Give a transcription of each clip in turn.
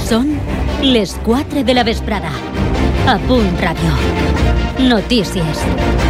Són les 4 de la vesprada. A Punt Ràdio. Notícies.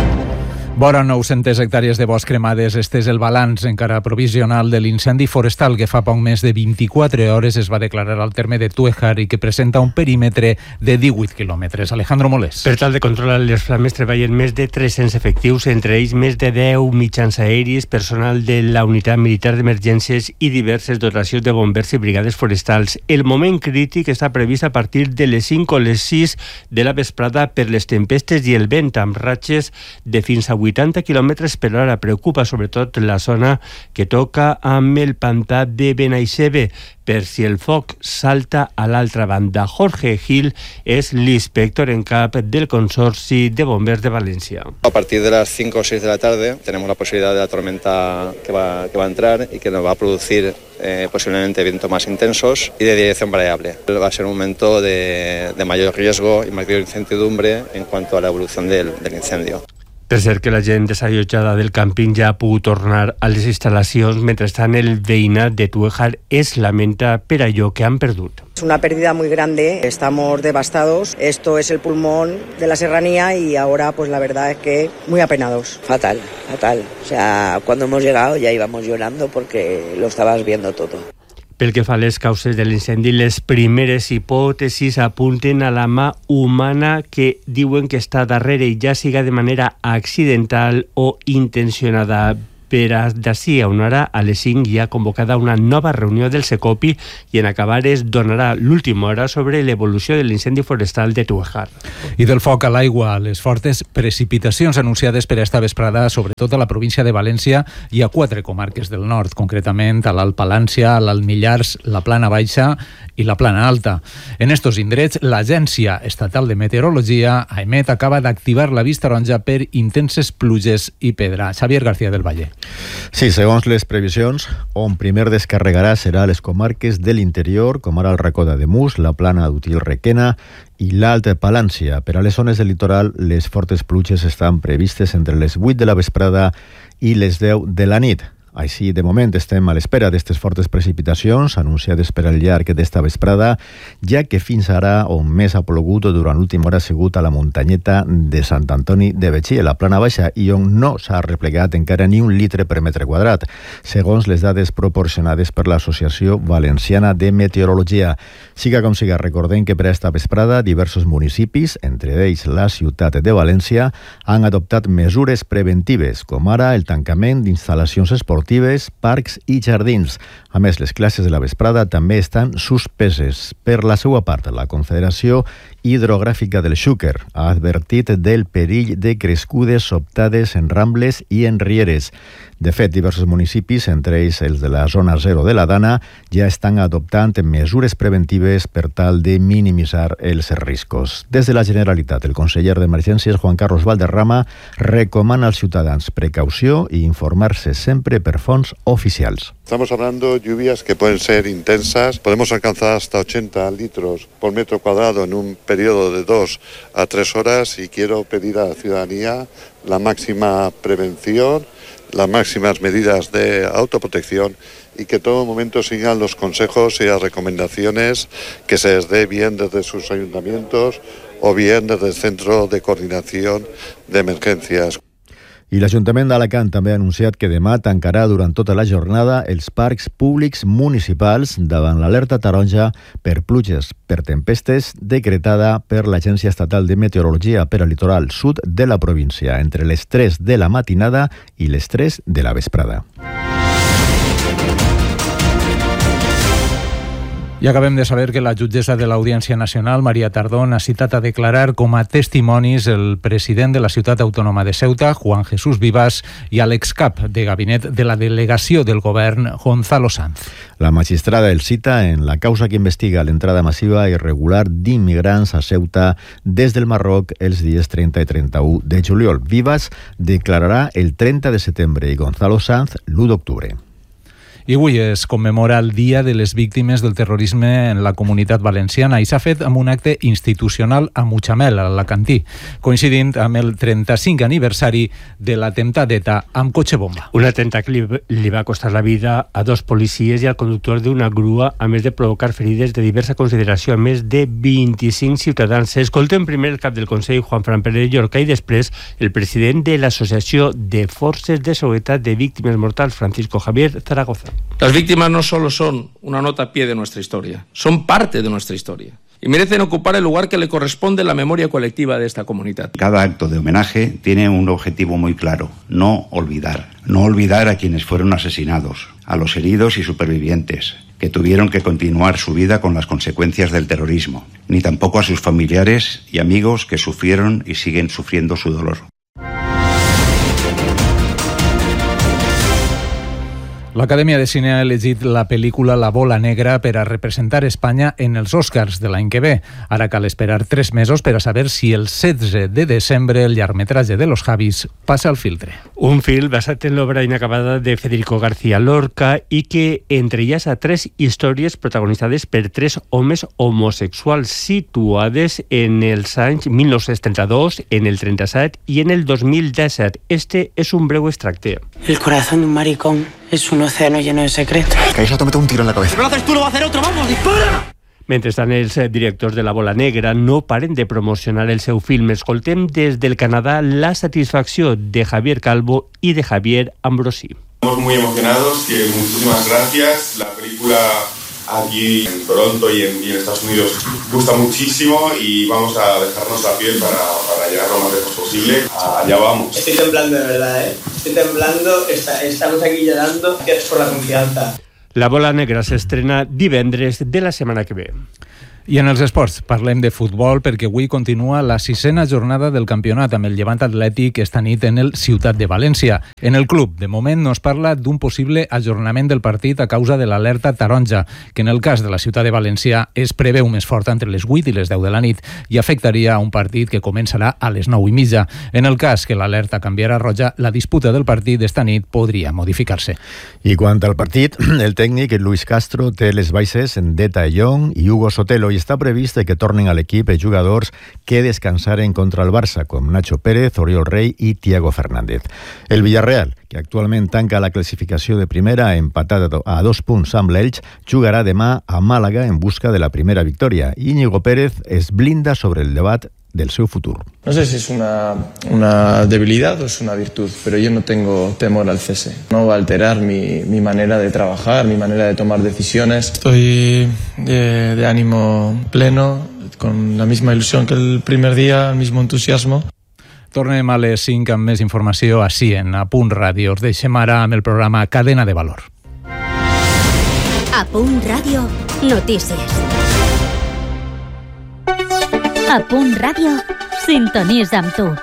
Vora 900 hectàrees de bosc cremades. Este és el balanç encara provisional de l'incendi forestal que fa poc més de 24 hores es va declarar al terme de Tuejar i que presenta un perímetre de 18 quilòmetres. Alejandro Molés. Per tal de controlar les flames treballen més de 300 efectius, entre ells més de 10 mitjans aèris, personal de la Unitat Militar d'Emergències i diverses dotacions de bombers i brigades forestals. El moment crític està previst a partir de les 5 o les 6 de la vesprada per les tempestes i el vent amb ratxes de fins a 80 quilòmetres per hora. Preocupa sobretot la zona que toca amb el pantà de Benaixeve, per si el foc salta a l'altra banda. Jorge Gil és l'inspector en cap del Consorci de Bombers de València. A partir de las 5 o 6 de la tarde tenemos la posibilidad de la tormenta que va a entrar y que nos va a producir posiblemente vientos más intensos y de dirección variable. Va a ser un momento de mayor riesgo y mayor incertidumbre en cuanto a la evolución del incendio. Per cert que la gent desallotjada del càmping ja ha pogut tornar a les instal·lacions, mentrestant el veïnat de Tuejar es lamenta per allò que han perdut. Es una pérdida muy grande, estamos devastados, esto es el pulmón de la serranía y ahora pues la verdad es que muy apenados. Fatal, fatal. O sea, cuando hemos llegado ya íbamos llorando porque lo estabas viendo todo. Pel que fa a les causes de l'incendi, les primeres hipòtesis apunten a la mà humana que diuen que està darrere, ja siga de manera accidental o intencionada. Per d'ací a una hora, a les 5, hi ha convocada una nova reunió del Secopi i en acabar es donarà l'última hora sobre l'evolució de l'incendi forestal de Tuejar. I del foc a l'aigua, les fortes precipitacions anunciades per esta vesprada, sobretot a la província de València i a 4 comarques del nord, concretament a l'Alt Palància, a l'Alt Millars, la Plana Baixa i la Plana Alta. En estos indrets, l'Agència Estatal de Meteorologia, AEMET, acaba d'activar l'avís taronja per intenses pluges i pedra. Xavier García del Valle. Sí, segons les previsions, on primer descarregarà serà a les comarques de l'interior, com ara el racó d'Ademús, la Plana d'Util-Requena i l'Alt Palància. Per a les zones del litoral, les fortes pluges estan previstes entre les 8 de la vesprada i les 10 de la nit. Així, de moment, estem a l'espera d'aquestes fortes precipitacions anunciades per al llarg d'esta vesprada, ja que fins ara on més ha plogut durant l'última hora ha sigut a la muntanyeta de Sant Antoni de Betxí, a la Plana Baixa, i on no s'ha replegat encara ni un litre per metre quadrat, segons les dades proporcionades per l'Associació Valenciana de Meteorologia. Siga com siga, recordem que per esta vesprada diversos municipis, entre ells la ciutat de València, han adoptat mesures preventives, com ara el tancament d'instal·lacions esportives, parcs i jardins. A més, les classes de la vesprada també estan suspeses. Per la seva part, la Confederació Hidrogràfica del Xúquer ha advertit del perill de crescudes sobtades en rambles i en rieres. De fet, diversos municipis, entre ells els de la zona 0 de la Dana, ja estan adoptant mesures preventives per tal de minimitzar els riscos. Des de la Generalitat, el conseller d'Emergències, Juan Carlos Valderrama, recomana als ciutadans precaució i informar-se sempre per fonts oficials. Estamos hablando de lluvias que pueden ser intensas, podemos alcanzar hasta 80 litros por metro cuadrado en un periodo de 2 a 3 horas y quiero pedir a la ciudadanía la máxima prevención, las máximas medidas de autoprotección y que en todo momento sigan los consejos y las recomendaciones que se les dé bien desde sus ayuntamientos o bien desde el Centro de Coordinación de Emergencias. I l'Ajuntament d'Alacant també ha anunciat que demà tancarà durant tota la jornada els parcs públics municipals davant l'alerta taronja per pluges per tempestes decretada per l'Agència Estatal de Meteorologia per al litoral sud de la província entre les 3 de la matinada i les 3 de la vesprada. I acabem de saber que la jutgessa de l'Audiència Nacional, Maria Tardón, ha citat a declarar com a testimonis el president de la ciutat autònoma de Ceuta, Juan Jesús Vivas, i a l'excap de gabinet de la delegació del govern, Gonzalo Sanz. La magistrada el cita en la causa que investiga l'entrada massiva i irregular d'immigrants a Ceuta des del Marroc els dies 30 i 31 de juliol. Vivas declararà el 30 de setembre i Gonzalo Sanz l'1 d'octubre. I avui es commemora el Dia de les Víctimes del Terrorisme en la Comunitat Valenciana i s'ha fet amb un acte institucional a Mutxamel, a Alacantí, coincidint amb el 35 aniversari de l'atemptat d'ETA amb cotxe bomba. Un atemptat que li va costar la vida a 2 policies i al conductor d'una grua, a més de provocar ferides de diversa consideració a més de 25 ciutadans. Escoltem primer el cap del Consell, Juan Fran Pérez Llorca, i després el president de l'Associació de Forces de Seguretat de Víctimes Mortals, Francisco Javier Zaragoza. Las víctimas no solo son una nota a pie de nuestra historia, son parte de nuestra historia y merecen ocupar el lugar que le corresponde en la memoria colectiva de esta comunidad. Cada acto de homenaje tiene un objetivo muy claro: no olvidar. No olvidar a quienes fueron asesinados, a los heridos y supervivientes, que tuvieron que continuar su vida con las consecuencias del terrorismo, ni tampoco a sus familiares y amigos que sufrieron y siguen sufriendo su dolor. L'Acadèmia de Cine ha elegit la pel·lícula La Bola Negra per a representar Espanya en els Oscars de l'any que ve. Ara cal esperar 3 mesos per a saber si el 16 de desembre el llargmetratge de Los Javis passa al filtre. Un film basat en l'obra inacabada de Federico García Lorca i que entrellaça 3 històries protagonitzades per 3 homes homosexuals situades en els anys 1932, en el 37 i en el 2017. Este és un breu extracte. El corazón de un maricón es un océano lleno de secretos. Que ahí te mete un tiro en la cabeza. Si no lo haces tú, lo va a hacer otro. ¡Vamos, dispara! Mentrestant, els directors de La Bola Negra no paren de promocionar el seu film. Escoltem des del Canadà la satisfacció de Javier Calvo y de Javier Ambrosí. Estamos muy emocionados, que muchísimas gracias. La película aquí en Toronto y en Estados Unidos gusta muchísimo y vamos a dejarnos la piel para llegar lo más lejos posible. Allá vamos. Estoy temblando de verdad, Estoy temblando, estamos aquí llorando. Gracias por la confianza. La Bola Negra s'estrena divendres de la setmana que ve. I en els esports parlem de futbol perquè avui continua la 6a jornada del campionat amb el Llevant Atlètic esta nit en el Ciutat de València. En el club, de moment, no es parla d'un possible ajornament del partit a causa de l'alerta taronja, que en el cas de la Ciutat de València es preveu més forta entre les 8 i les 10 de la nit i afectaria un partit que començarà a les 9:30. En el cas que l'alerta canviara a roja, la disputa del partit d'esta nit podria modificar-se. I quant al partit, el tècnic Luis Castro té les baixes en Deta Young i Hugo Sotelo i està previst que tornen a l'equip jugadors que descansaren contra el Barça, com Nacho Pérez, Oriol Rey i Thiago Fernández. El Villarreal, que actualment tanca la classificació de primera empatat a 2 punts amb l'Elx, jugarà demà a Màlaga en busca de la primera victòria. Íñigo Pérez es blinda sobre el debat del seu futur. No sé si es una debilidad o es una virtud, pero yo no tengo temor al cese. No va a alterar mi manera de trabajar, mi manera de tomar decisiones. Estoy de ánimo pleno, con la misma ilusión que el primer día, el mismo entusiasmo. Tornem a les 5 amb més informació ací en A Punt Ràdio. Us deixem ara amb el programa Cadena de Valor. A Punt Ràdio, notícies. A Punt Ràdio, sintonitza amb tu.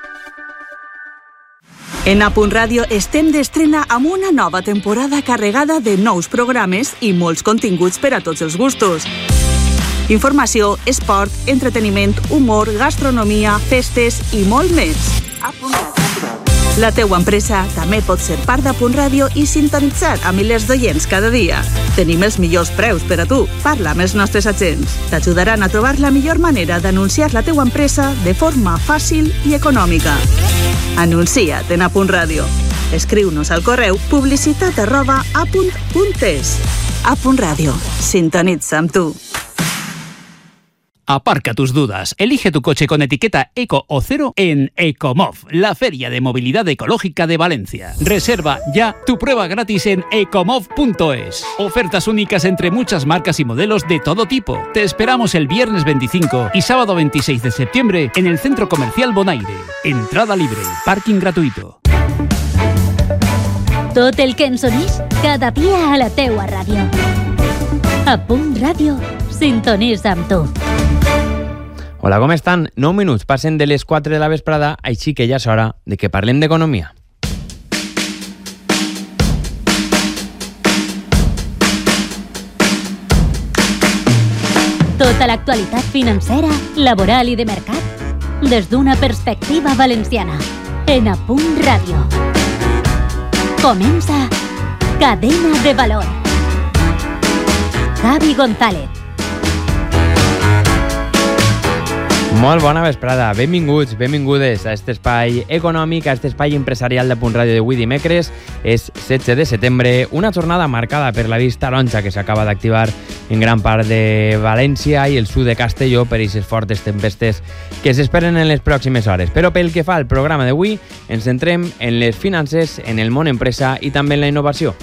En A Punt Ràdio estem d'estrena amb una nova temporada carregada de nous programes i molts continguts per a tots els gustos. Informació, esport, entreteniment, humor, gastronomia, festes i molt més. La teua empresa també pot ser part d'A Punt Ràdio i sintonitzar a milers d'oients cada dia. Tenim els millors preus per a tu. Parla amb els nostres agents. T'ajudaran a trobar la millor manera d'anunciar la teua empresa de forma fàcil i econòmica. Anuncia't en A Punt Ràdio. Escriu-nos al correu publicitat@apunt.es. A Punt Ràdio. Sintonitza amb tu. Aparca tus dudas. Elige tu coche con etiqueta Eco o Cero en Ecomov, la feria de movilidad ecológica de Valencia. Reserva ya tu prueba gratis en ecomov.es. Ofertas únicas entre muchas marcas y modelos de todo tipo. Te esperamos el viernes 25 y sábado 26 de septiembre en el Centro Comercial Bonaire. Entrada libre, parking gratuito. Tot el que ens unís cada dia a la teua ràdio. A Punt Ràdio, sintonitza amb tu. Hola, com estan? 9 minuts passen de les 4 de la vesprada, així que ja és hora de que parlem d'economia. Tota l'actualitat financera, laboral i de mercat des d'una perspectiva valenciana. En A Punt Ràdio. Comença Cadena de Valor. Javi González. Molt bona vesprada, benvinguts, benvingudes a aquest espai econòmic, a aquest espai empresarial de Punt Ràdio d'avui dimecres. És 16 de setembre, una jornada marcada per l'avís taronja que s'acaba d'activar en gran part de València i el sud de Castelló per aquestes fortes tempestes que s'esperen en les pròximes hores. Però pel que fa al programa d'avui, ens centrem en les finances, en el món empresa i també en la innovació.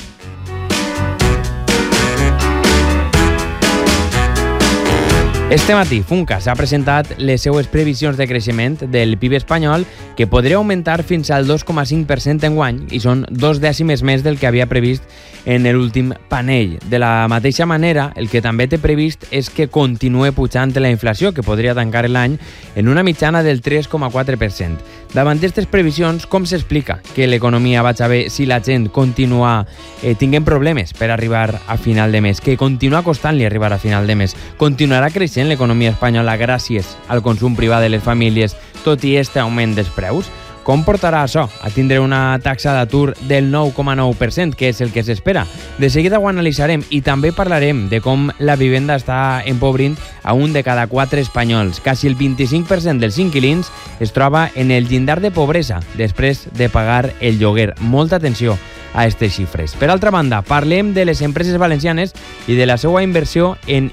Este matí, Funcas ha presentat les seues previsions de creixement del PIB espanyol, que podria augmentar fins al 2,5% enguany, i són 2 dècimes més del que havia previst en l'últim panell. De la mateixa manera, el que també té previst és que continue pujant la inflació, que podria tancar l'any en una mitjana del 3,4%. Davant d'aquestes previsions, com s'explica que l'economia vaig a bé si la gent continua tinguent problemes per arribar a final de mes, que continua costant-li arribar a final de mes? Continuarà creixent l'economia espanyola gràcies al consum privat de les famílies, tot i este augment dels preus? Com portarà això a tindre una taxa d'atur del 9,9%, que és el que s'espera? De seguida ho analitzarem i també parlarem de com la vivenda està empobrint a un de cada 4 espanyols. Quasi el 25% dels inquilins es troba en el llindar de pobresa després de pagar el lloguer. Molta atenció a aquestes xifres. Per altra banda, parlem de les empreses valencianes i de la seva inversió en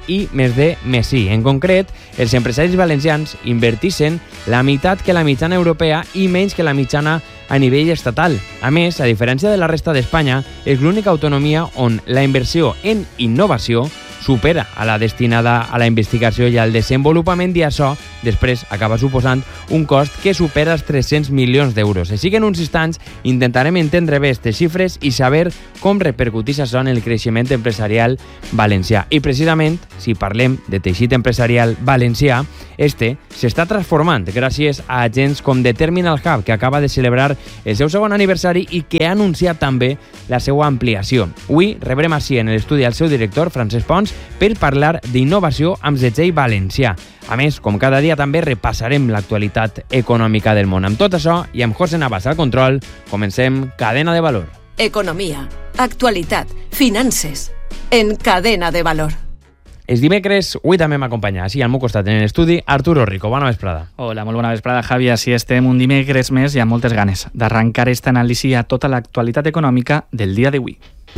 I+D+I. En concret, els empresaris valencians invertixen la meitat que la mitjana europea i menys que la mitjana a nivell estatal. A més, a diferència de la resta d'Espanya, és l'única autonomia on la inversió en innovació supera a la destinada a la investigació i al desenvolupament, i això després acaba suposant un cost que supera els 300 milions d'euros. Així que en uns instants intentarem entendre bé aquestes xifres i saber com repercuteix això en el creixement empresarial valencià. I precisament, si parlem de teixit empresarial valencià, este s'està transformant gràcies a agents com The Terminal Hub, que acaba de celebrar el seu segon aniversari i que ha anunciat també la seva ampliació. Avui rebrem així en l'estudi al seu director, Francesc Pons, per parlar d'innovació amb segell valencià. A més, com cada dia, també repassarem l'actualitat econòmica del món. Amb tot això i amb José Navas al control, comencem Cadena de Valor. Economia, actualitat, finances, en Cadena de Valor. És dimecres, avui també m'acompanya així al meu costat en l'estudi Arturo Rico. Bona vesprada. Hola, molt bona vesprada, Javi. Així estem un dimecres més i amb moltes ganes d'arrencar esta anàlisi a tota l'actualitat econòmica del dia d'avui.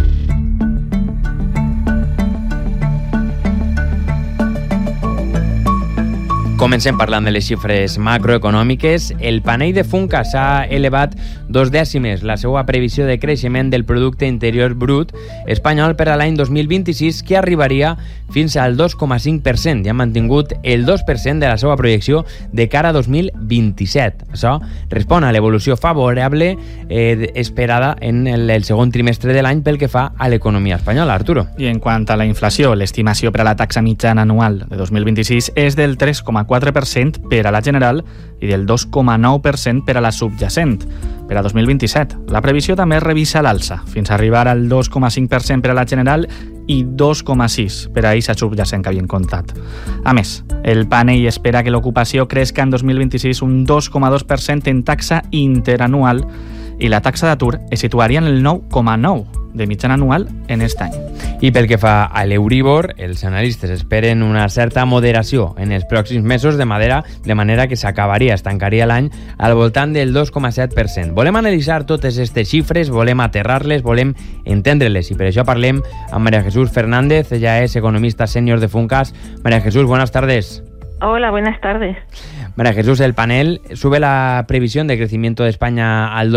Comencem parlant de les xifres macroeconòmiques. El panell de Funcas s'ha elevat 2 dècimes la seva previsió de creixement del producte interior brut espanyol per a l'any 2026, que arribaria fins al 2,5%, i ha mantingut el 2% de la seva projecció de cara a 2027. Això respon a l'evolució favorable esperada en el segon trimestre de l'any pel que fa a l'economia espanyola. Arturo. I en quant a la inflació, l'estimació per a la taxa mitjana anual de 2026 és del 3,4% per a la general i del 2,9% per a la subjacent per a 2027. La previsió també es revisa a l'alça, fins a arribar al 2,5% per a la general i 2,6% per a eixa subjacent que havien comptat. A més, el panell espera que l'ocupació crezca en 2026 un 2,2% en taxa interanual i la taxa d'atur es situaria en el 9,9% de mitjana anual en aquest any. I pel que fa a l'Euribor, els analistes esperen una certa moderació en els pròxims mesos, de manera que s'acabaria, es tancaria l'any al voltant del 2,7%. Volem analitzar totes aquestes xifres, volem aterrar-les, volem entendre-les, i per això parlem amb María Jesús Fernández. Ella és economista sènior de Funcas. María Jesús, buenas tardes. Hola, buenas tardes. María Jesús, el panel sube la previsión de crecimiento de España al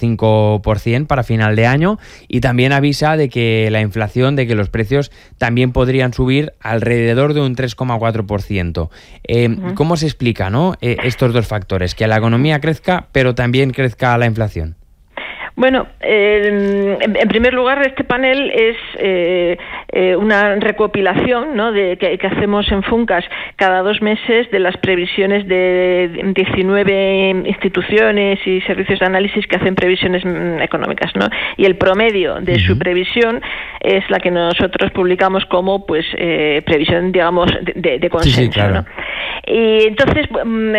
2,5% para final de año y también avisa de que la inflación, de que los precios también podrían subir alrededor de un 3,4%. ¿Cómo se explica, estos dos factores? Que la economía crezca, pero también crezca la inflación. Bueno, en primer lugar, este panel es una recopilación, ¿no?, que hacemos en Funcas cada 2 meses de las previsiones de 19 instituciones y servicios de análisis que hacen previsiones económicas, ¿no? Y el promedio de su previsión es la que nosotros publicamos como, pues, previsión, digamos, de consenso, sí, claro, ¿no? Y entonces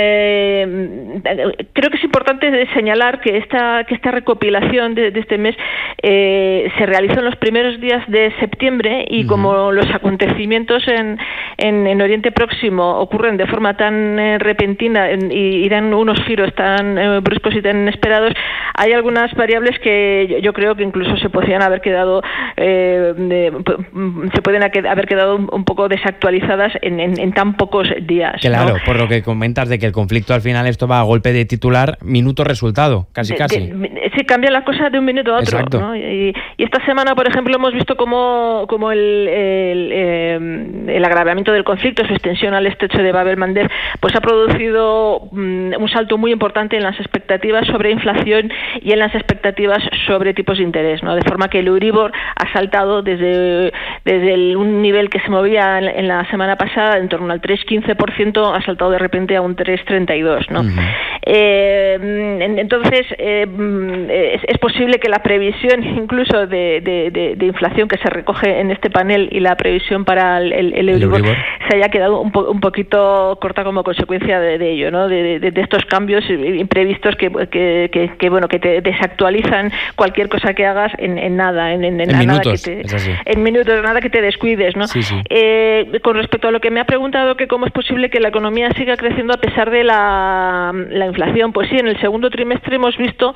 creo que es importante señalar que esta recopilación de este mes se realizó en los primeros días de septiembre y como los acontecimientos en Oriente Próximo ocurren de forma tan repentina y dan unos giros tan bruscos y tan inesperados, hay algunas variables que yo creo que incluso se podrían haber quedado haber quedado un poco desactualizadas en tan pocos días. Claro, ¿no? Por lo que comentas de que el conflicto al final esto va a golpe de titular, minuto resultado, casi. Sí, cambia la cosa de un minuto a otro, ¿no? Y esta semana, por ejemplo, hemos visto como el agravamiento del conflicto, su extensión al estrecho de Bab el-Mandeb, pues ha producido un salto muy importante en las expectativas sobre inflación y en las expectativas sobre tipos de interés, ¿no? De forma que el Euribor ha saltado desde un nivel que se movía en la semana pasada en torno al 3,15%, ha saltado de repente a un 3,32%, ¿no? Entonces es posible que la previsión incluso de inflación que se recoge en este panel y la previsión para el Euribor se haya quedado un poquito corta como consecuencia de ello, ¿no? De estos cambios imprevistos que te desactualizan cualquier cosa que hagas en nada, en minutos, en minutos, nada que te descuides, ¿no? Sí. Con respecto a lo que me ha preguntado, que cómo es posible que la economía siga creciendo a pesar de la inflación, pues sí, en el segundo trimestre hemos visto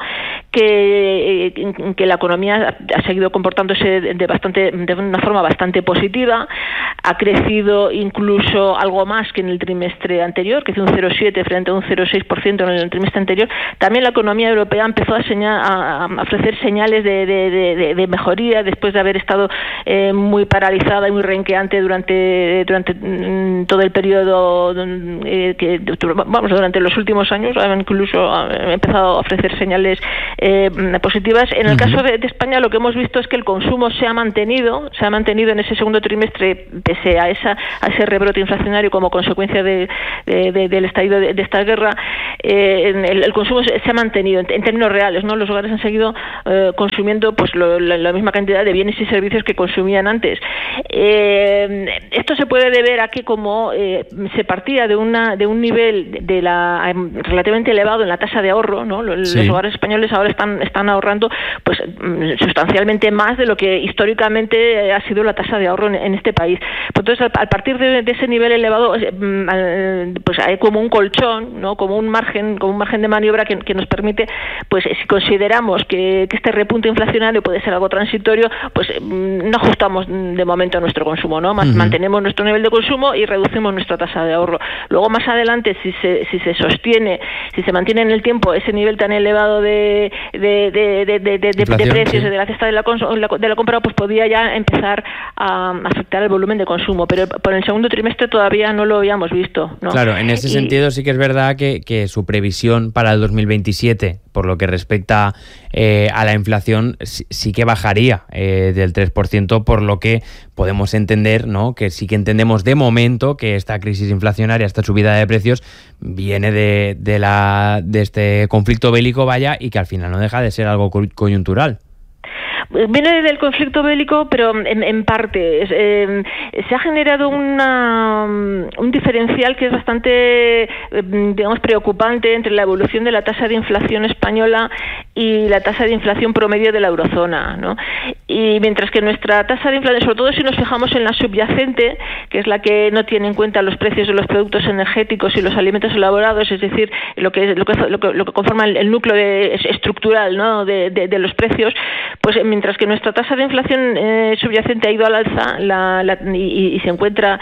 que la economía ha seguido comportándose de una forma bastante positiva, ha crecido incluso algo más que en el trimestre anterior, que es un 0,7 frente a un 0,6% en el trimestre anterior. También la economía europea empezó a ofrecer señales de mejoría después de haber estado muy paralizada y muy renqueante durante todo el periodo durante los últimos años. Incluso ha empezado a ofrecer señales positivas. En el caso de España, lo que hemos visto es que el consumo se ha mantenido en ese segundo trimestre pese a ese rebrote inflacionario como consecuencia del estallido de esta guerra. El consumo se ha mantenido en términos reales, ¿no? Los hogares han seguido consumiendo pues la misma cantidad de bienes y servicios que consumían antes. Esto se puede deber a que como se partía de un nivel relativamente elevado en la tasa de ahorro, ¿no? Los hogares españoles ahora están ahorrando pues sustancialmente más de lo que históricamente ha sido la tasa de ahorro en este país. Entonces, al partir de ese nivel elevado, pues hay como un colchón, ¿no? Como un margen de maniobra que nos permite, pues si consideramos que este repunte inflacionario puede ser algo transitorio, pues no ajustamos de momento a nuestro consumo, ¿no? Mantenemos nuestro nivel de consumo y reducimos nuestra tasa de ahorro. Luego, más adelante, si se sostiene, si se mantiene en el tiempo ese nivel tan elevado de precios de la cesta de la compra, pues podría ya empezar a afectar el volumen de consumo, pero por el segundo trimestre todavía no lo habíamos visto, ¿no? Claro, en ese sentido sí que es verdad que su previsión para el 2027, por lo que respecta a la inflación, sí que bajaría del 3%, por lo que podemos entender, ¿no?, que sí que entendemos de momento que esta crisis inflacionaria, esta subida de precios, viene de este conflicto bélico, y que al final no deja de ser algo coyuntural. Viene del conflicto bélico, pero en parte se ha generado un diferencial que es bastante, preocupante entre la evolución de la tasa de inflación española y la tasa de inflación promedio de la eurozona, ¿no? Y mientras que nuestra tasa de inflación, sobre todo si nos fijamos en la subyacente, que es la que no tiene en cuenta los precios de los productos energéticos y los alimentos elaborados, es decir, lo que conforma el núcleo estructural, ¿no?, de los precios, pues mientras que nuestra tasa de inflación subyacente ha ido al alza y se encuentra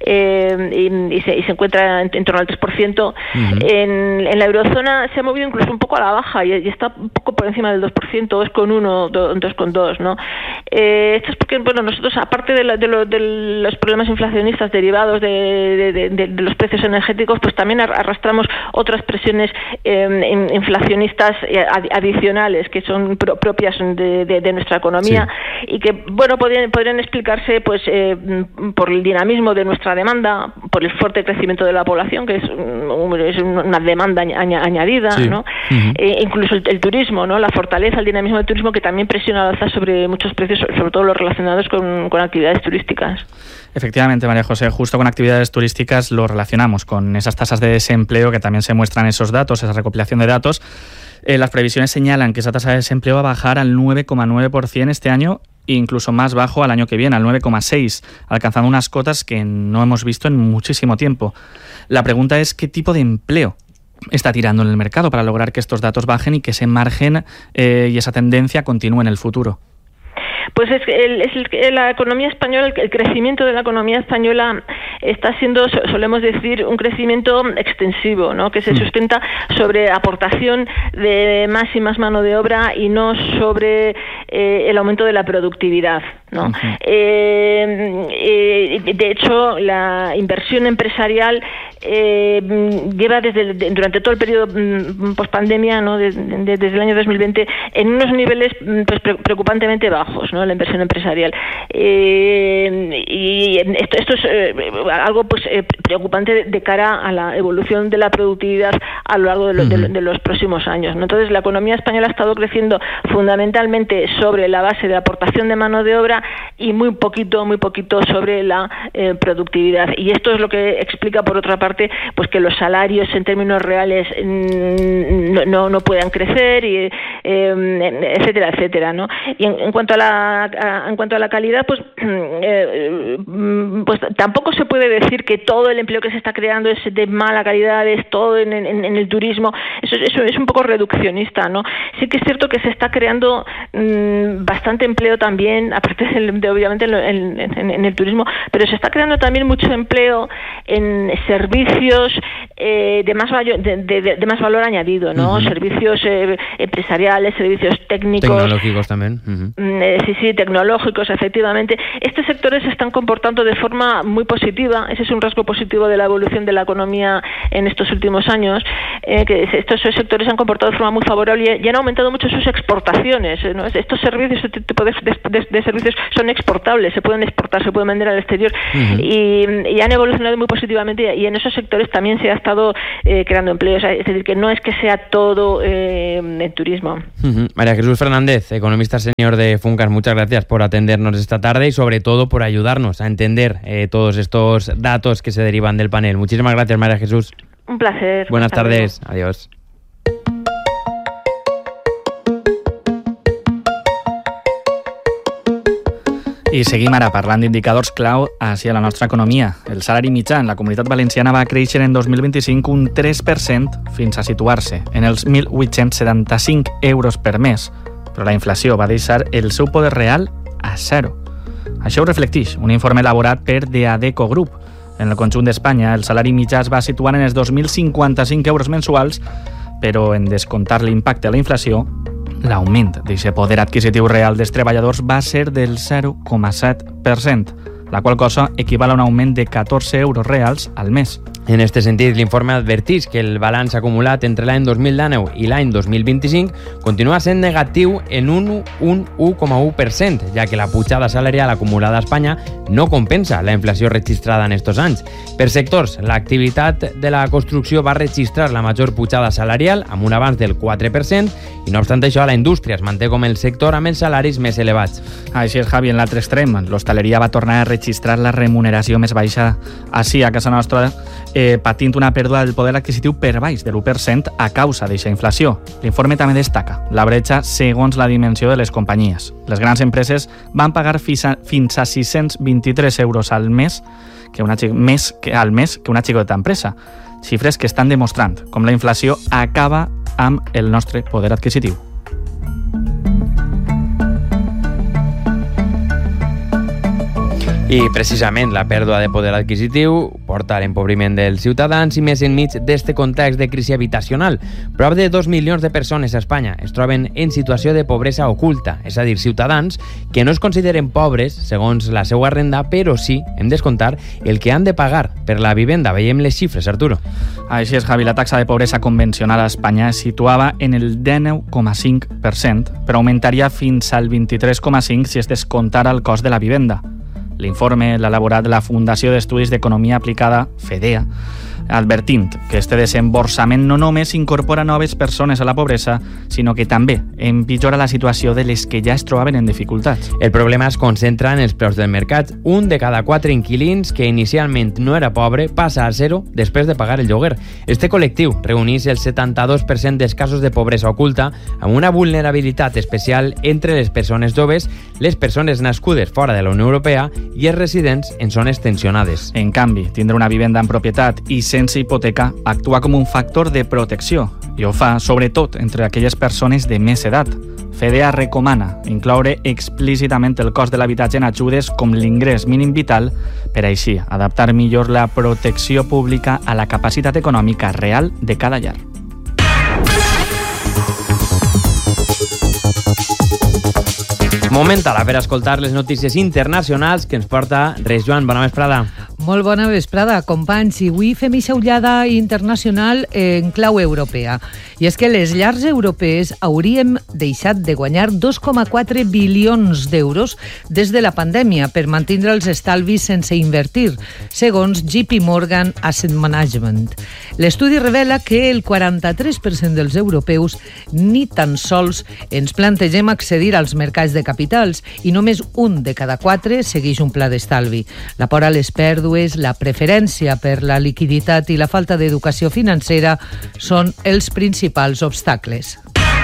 en torno al 3%, en la eurozona se ha movido incluso un poco a la baja y está un poco por encima del 2%, 2,1, 2,2, ¿no? Esto es porque, nosotros, aparte de los problemas inflacionistas derivados de los precios energéticos, pues también arrastramos otras presiones inflacionistas adicionales que son propias de nuestra economía, y que podrían explicarse pues por el dinamismo de nuestra la demanda, por el fuerte crecimiento de la población, que es una demanda añadida, sí. ¿no? Incluso el turismo, ¿no? La fortaleza, el dinamismo del turismo, que también presiona al alza sobre muchos precios, sobre todo los relacionados con actividades turísticas. Efectivamente, María José, justo con actividades turísticas lo relacionamos con esas tasas de desempleo que también se muestran esos datos, esa recopilación de datos. Las previsiones señalan que esa tasa de desempleo va a bajar al 9,9% este año, incluso más bajo al año que viene, al 9,6%, alcanzando unas cotas que no hemos visto en muchísimo tiempo. La pregunta es ¿qué tipo de empleo está tirando en el mercado para lograr que estos datos bajen y que ese margen y esa tendencia continúe en el futuro? Pues la economía española, el crecimiento de la economía española está siendo, solemos decir, un crecimiento extensivo, ¿no? Que se sustenta sobre aportación de más y más mano de obra y no sobre el aumento de la productividad, ¿no? De hecho, la inversión empresarial lleva durante todo el periodo pospandemia, ¿no? Desde el año 2020 en unos niveles pues preocupantemente bajos, ¿no? La inversión empresarial, y esto es algo pues preocupante de cara a la evolución de la productividad a lo largo de los próximos años, ¿no? Entonces la economía española ha estado creciendo fundamentalmente sobre la base de aportación de mano de obra y muy poquito sobre la productividad, y esto es lo que explica por otra parte pues que los salarios en términos reales no puedan crecer, y etcétera, ¿no? Y en cuanto a la calidad, pues tampoco se puede decir que todo el empleo que se está creando es de mala calidad, es todo en el turismo. Eso es un poco reduccionista, ¿no? Sí que es cierto que se está creando bastante empleo también, aparte de obviamente en el turismo, pero se está creando también mucho empleo en servicios de más valor añadido, ¿no? Servicios empresariales, servicios técnicos, tecnológicos también. Sí, tecnológicos, efectivamente. Estos sectores se están comportando de forma muy positiva. Ese es un rasgo positivo de la evolución de la economía en estos últimos años, que estos sectores se han comportado de forma muy favorable y han aumentado mucho sus exportaciones, ¿no? Estos servicios, este tipo de servicios son exportables, se pueden exportar, se pueden vender al exterior, y han evolucionado muy positivamente, y en esos sectores también se ha estado creando empleo. O sea, es decir, que no es que sea todo en turismo. María Jesús Fernández, economista senior de Funcas, muchas gracias por atendernos esta tarde y sobre todo por ayudarnos a entender todos estos datos que se derivan del panel. Muchísimas gracias, María Jesús. Un placer. Buenas tardes. Adiós. I seguim ara parlant d'indicadors clau hacia la nostra economia. El salari mitjà en la Comunitat Valenciana va créixer en 2025 un 3% fins a situar-se en els 1.875 euros per mes, però la inflació va deixar el seu poder real a zero. Això ho reflecteix un informe elaborat per The Adecco Group. En el conjunt d'Espanya, el salari mitjà es va situar en els 2.055 euros mensuals, però en descomptar l'impacte de la inflació, l'augment d'aquest poder adquisitiu real dels treballadors va ser del 0,7%, la qual cosa equival a un augment de 14 euros reals al mes. En este sentit, l'informe adverteix que el balanç acumulat entre l'any 2019 i l'any 2025 continua sent negatiu en un 1,1%, ja que la pujada salarial acumulada a Espanya no compensa la inflació registrada en estos anys. Per sectors, l'activitat de la construcció va registrar la major pujada salarial, amb un avanç del 4%, i no obstant això, la indústria es manté com el sector amb els salaris més elevats. Així és, Javi, en l'altre extrem, l'hostaleria va tornar a registrar la remuneració més baixa així a casa nostra, patint una pèrdua del poder adquisitiu per baix de l'1% a causa d'aquesta inflació. L'informe també destaca la bretxa segons la dimensió de les companyies. Les grans empreses van pagar fins a 623 euros al mes que una xicoteta empresa, xifres que estan demostrant com la inflació acaba amb el nostre poder adquisitiu. I precisament la pèrdua de poder adquisitiu porta a l'empobriment dels ciutadans i més enmig d'este context de crisi habitacional. Prop de 2 milions de persones a Espanya es troben en situació de pobresa oculta, és a dir, ciutadans que no es consideren pobres segons la seva renda, però sí, hem descomptar, el que han de pagar per la vivenda. Veiem les xifres, Arturo. Així és, Javi, la taxa de pobresa convencional a Espanya es situava en el 19,5%, però augmentaria fins al 23,5% si es descomptara el cost de la vivenda. L'informe l'ha elaborat la Fundació d'Estudis d'Economia Aplicada, FEDEA, advertint que este desemborsament no només incorpora noves persones a la pobresa, sinó que també empitjora la situació de les que ja es trobaven en dificultats. El problema es concentra en els preus del mercat. Un de cada 4 inquilins que inicialment no era pobre passa a zero després de pagar el lloguer. Este col·lectiu reuneix el 72% dels casos de pobresa oculta, amb una vulnerabilitat especial entre les persones joves, les persones nascudes fora de la Unió Europea i els residents en zones tensionades. En canvi, tindre una vivenda en propietat i sense hipoteca actua com un factor de protecció i ho fa, sobretot, entre aquelles persones de més edat. FEDEA recomana incloure explícitament el cost de l'habitatge en ajudes com l'ingrés mínim vital per així adaptar millor la protecció pública a la capacitat econòmica real de cada llar. Moment ara per escoltar les notícies internacionals que ens porta Res Joan. Bona vesprada. Molt bona vesprada, companys. I avui fem ixa ullada internacional en clau europea. I és que les llars europees hauríem deixat de guanyar 2,4 bilions d'euros des de la pandèmia per mantindre els estalvis sense invertir, segons JP Morgan Asset Management. L'estudi revela que el 43% dels europeus ni tan sols ens plantegem accedir als mercats de capitals i només un de cada 4 segueix un pla d'estalvi. La por a les pèrdues, la preferència per la liquiditat i la falta d'educació financera són els principals obstacles.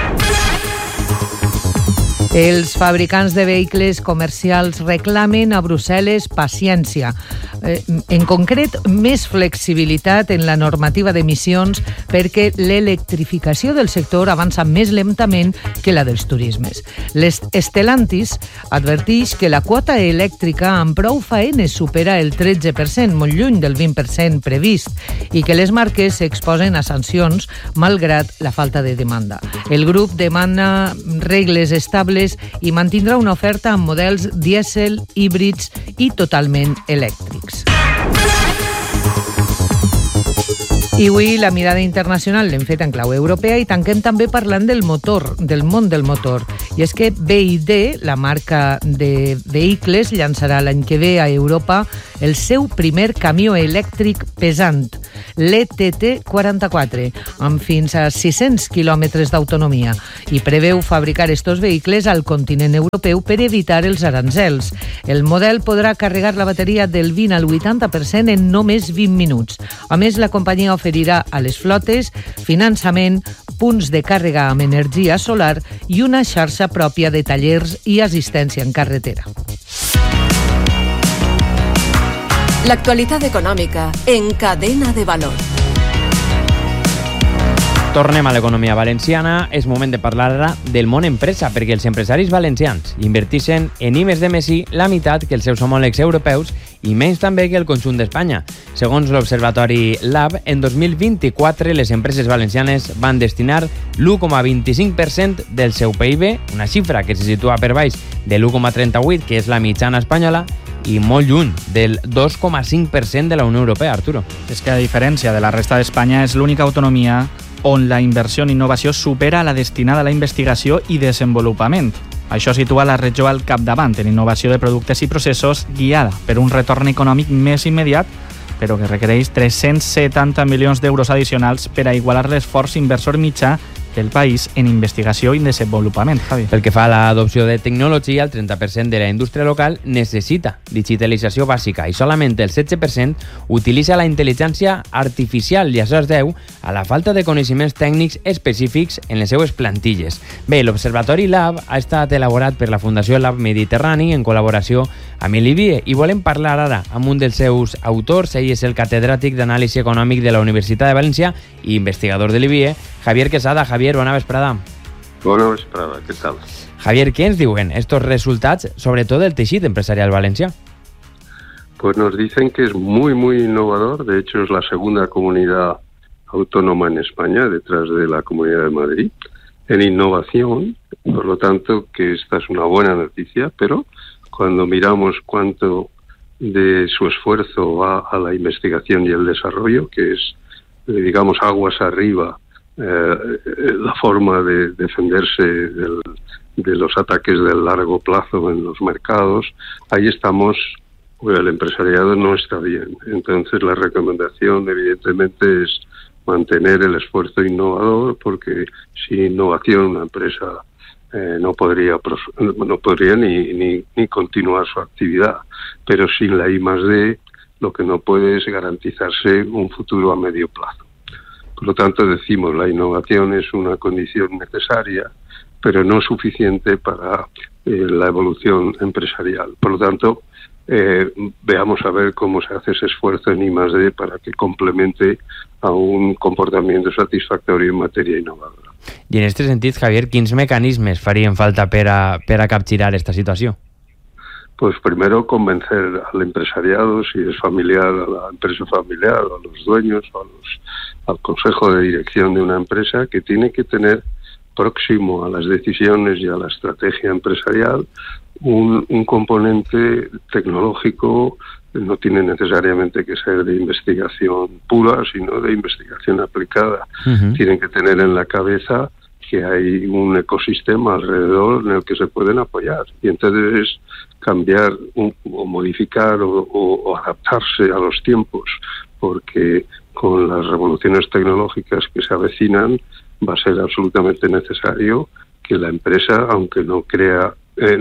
Els fabricants de vehicles comercials reclamen a Brussel·les paciència. En concret, més flexibilitat en la normativa d'emissions perquè l'electrificació del sector avança més lentament que la dels turismes. Stellantis adverteix que la quota elèctrica amb prou faenes supera el 13%, molt lluny del 20% previst, i que les marques s'exposen a sancions malgrat la falta de demanda. El grup demana regles estables i mantindrà una oferta amb models dièsel, híbrids i totalment elèctrics. I avui la mirada internacional l'hem fet en clau europea i tanquem també parlant del motor, del món del motor. I és que BYD, la marca de vehicles, llançarà l'any que ve a Europa el seu primer camió elèctric pesant, l'ETT44, amb fins a 600 quilòmetres d'autonomia, i preveu fabricar estos vehicles al continent europeu per evitar els aranzels. El model podrà carregar la bateria del 20 al 80% en només 20 minuts. A més, la companyia oferirà a les flotes finançament, punts de càrrega amb energia solar i una xarxa pròpia de tallers i assistència en carretera. L'actualitat econòmica en Cadena de Valor. Tornem a l'economia valenciana. És moment de parlar ara del món empresa, perquè els empresaris valencians invertixen en I+D+I la meitat que els seus homòlegs europeus i menys també que el conjunt d'Espanya. Segons l'Observatori Lab, en 2024 les empreses valencianes van destinar l'1,25% del seu PIB, una xifra que se situa per baix de l'1,38%, que és la mitjana espanyola, i molt lluny del 2,5% de la Unió Europea, Arturo. És que a diferència de la resta d'Espanya és l'única autonomia on la inversió en innovació supera la destinada a la investigació i desenvolupament. Això situa la regió al capdavant en innovació de productes i processos, guiada per un retorn econòmic més immediat, però que requereix 370 milions d'euros addicionals per a igualar l'esforç inversor mitjà del país en investigació i desenvolupament, Javi. Pel que fa a l'adopció de tecnologia, el 30% de la indústria local necessita digitalització bàsica i solament el 16% utilitza la intel·ligència artificial, i això es deu a la falta de coneixements tècnics específics en les seues plantilles. Bé, l'Observatori Lab ha estat elaborat per la Fundació Lab Mediterrani en col·laboració amb l'IBIE i volem parlar ara amb un dels seus autors. Ell és el catedràtic d'Anàlisi Econòmic de la Universitat de València i investigador de l'IBIE, Javier Quesada. Javier, bona vesprada. Bona vesprada, què tal? Javier, ¿qué nos dicen estos resultados, sobre todo del tejido empresarial valenciano? Pues nos dicen que es muy, muy innovador. De hecho, es la segunda comunidad autónoma en España, detrás de la Comunidad de Madrid, en innovación. Por lo tanto, que esta es una buena noticia, pero cuando miramos cuánto de su esfuerzo va a la investigación y el desarrollo, que es, digamos, aguas arriba, la forma de defenderse de los ataques del largo plazo en los mercados, ahí estamos pues el empresariado no está bien. Entonces la recomendación evidentemente es mantener el esfuerzo innovador, porque sin innovación una empresa no podría ni continuar su actividad. Pero sin la I+D lo que no puede es garantizarse un futuro a medio plazo. Por lo tanto, decimos, la innovación es una condición necesaria, pero no suficiente para la evolución empresarial. Por lo tanto, veamos a ver cómo se hace ese esfuerzo en I+D para que complemente a un comportamiento satisfactorio en matèria innovadora. I en aquest sentit, Javier, quins mecanismes farien falta per a capgirar esta situació? Pues primero convencer al empresariado, si es familiar, a la empresa familiar, a los dueños, al consejo de dirección de una empresa, que tiene que tener próximo a las decisiones y a la estrategia empresarial un componente tecnológico. No tiene necesariamente que ser de investigación pura, sino de investigación aplicada. Tienen que tener en la cabeza que hay un ecosistema alrededor en el que se pueden apoyar. Y entonces cambiar o modificar o adaptarse a los tiempos, porque con las revoluciones tecnológicas que se avecinan va a ser absolutamente necesario que la empresa, aunque no cree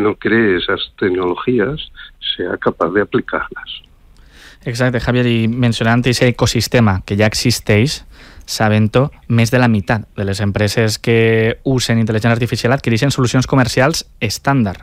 esas tecnologías, sea capaz de aplicarlas. Exacte, Javier, i mencionant aquest ecosistema que ja existeix, sabent-ho, més de la meitat de les empreses que usen intel·ligència artificial adquireixen solucions comercials estàndard.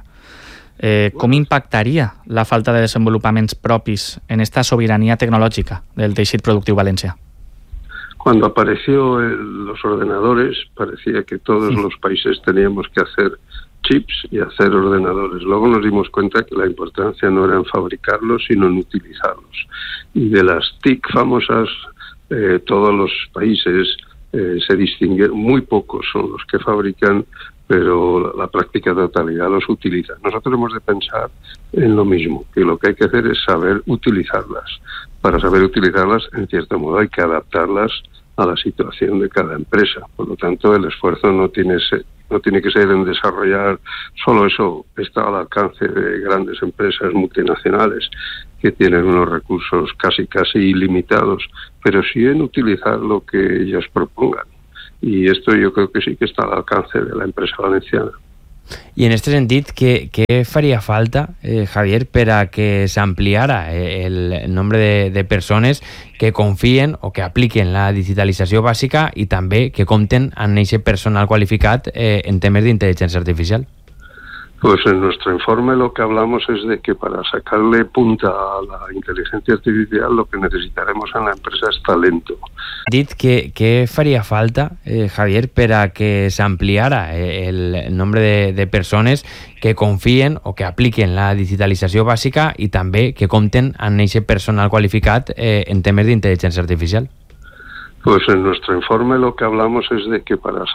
Com impactaria la falta de desenvolupaments propis en esta sobirania tecnològica del teixit productiu valencià? Cuando apareció los ordenadores, parecía que todos los países teníamos que hacer chips y hacer ordenadores. Luego nos dimos cuenta que la importancia no era en fabricarlos, sino en utilizarlos. Y de las TIC famosas, todos los países se distinguen, muy pocos son los que fabrican, pero la práctica totalidad los utiliza. Nosotros hemos de pensar en lo mismo, que lo que hay que hacer es saber utilizarlas. Para saber utilizarlas, en cierto modo, hay que adaptarlas a la situación de cada empresa. Por lo tanto, el esfuerzo no tiene que ser en desarrollar solo eso. Está al alcance de grandes empresas multinacionales que tienen unos recursos casi ilimitados, pero sí en utilizar lo que ellos propongan. Y esto yo creo que sí que está al alcance de la empresa valenciana. I en aquest sentit, què faria falta, Javier, per a que s'ampliara el nombre de persones que confien o que apliquen la digitalització bàsica i també que compten amb aquest personal qualificat en temes d'intel·ligència artificial? Pues en nuestro informe lo que hablamos es de que para sacarle punta a la inteligencia artificial lo que necesitaremos en la empresa es talento. Dit que què faria falta, Javier, per a que s'ampliara el nombre de persones que confien o que apliquen la digitalització bàsica i també que compten amb aquest personal qualificat en temes d'intel·ligència artificial? Pues en nuestro informe lo que hablamos es de que para